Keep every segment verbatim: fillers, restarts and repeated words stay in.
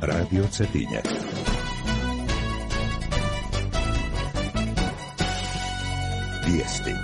Radio Cetinje. Vijesti.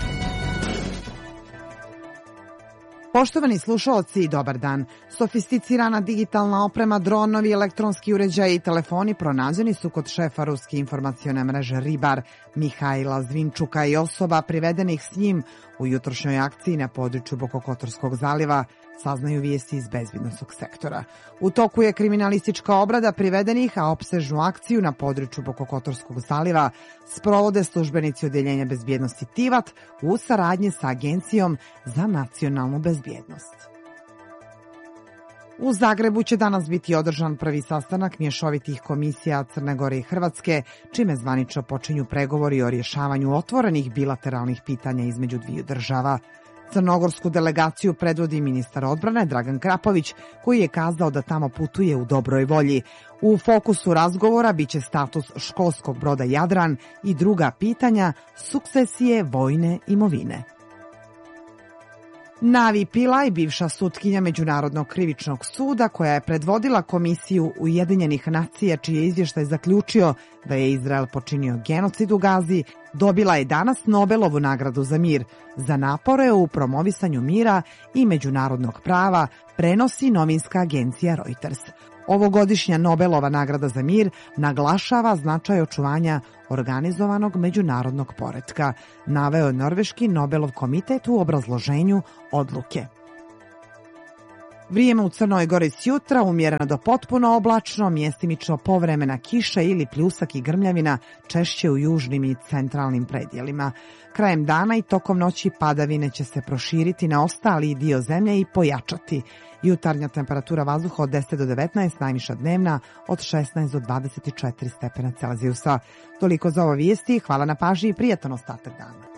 Poštovani slušaoci, dobar dan. Sofisticirana digitalna oprema, dronovi, elektronski uređaji i telefoni pronađeni su kod šefa ruske informacione mreže Ribar Mihajla Zvinčuka i osoba privedenih s njim u jutrošnjoj akciji na području Bokokotorskog zaliva, saznaju vijesti iz bezbednosnog sektora. U toku je kriminalistička obrada privedenih, a opsežnu akciju na području Bokokotorskog zaliva sprovode službenici Odeljenja bezbjednosti Tivat u saradnji sa Agencijom za nacionalnu bezbjednost. U Zagrebu će danas biti održan prvi sastanak mješovitih komisija Crne Gore i Hrvatske, čime zvanično počinju pregovori o rješavanju otvorenih bilateralnih pitanja između dviju država. Crnogorsku delegaciju predvodi ministar odbrane Dragan Krapović, koji je kazao da tamo putuje u dobroj volji. U fokusu razgovora biće status školskog broda Jadran i druga pitanja sukcesije vojne imovine. Navi Pillay, bivša sutkinja Međunarodnog krivičnog suda koja je predvodila Komisiju Ujedinjenih nacija čiji je izvještaj zaključio da je Izrael počinio genocid u Gazi, dobila je danas Nobelovu nagradu za mir. Za napore u promovisanju mira i međunarodnog prava, prenosi novinska agencija Reuters. Ovogodišnja Nobelova nagrada za mir naglašava značaj očuvanja organizovanog međunarodnog poretka, naveo je Norveški Nobelov komitet u obrazloženju odluke. Vrijeme u Crnoj Gori sjutra umjereno do potpuno oblačno, mjestimično povremena kiša ili pljusak i grmljavina, češće u južnim i centralnim predjelima. Krajem dana i tokom noći padavine će se proširiti na ostali dio zemlje i pojačati. Jutarnja temperatura vazduha od deset do devetnaest, najviša dnevna od šesnaest do dvadeset četiri stepena Celzijusa. Toliko za ovo vijesti, hvala na pažnji i prijatan ostatak dana.